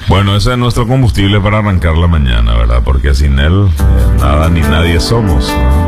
Bueno, ese es nuestro combustible para arrancar la mañana, ¿verdad? Porque sin él, nada ni nadie somos.